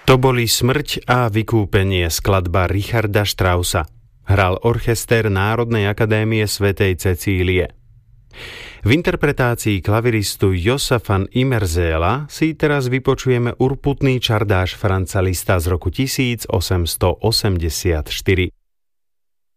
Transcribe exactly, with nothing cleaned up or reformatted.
To boli Smrť a vykúpenie, skladba Richarda Straussa. Hral orchester Národnej akadémie svätej Cecílie. V interpretácii klaviristu Jossa van Immerzela si teraz vypočujeme urputný čardáš Franza Liszta z roku tisíc osemsto osemdesiatštyri.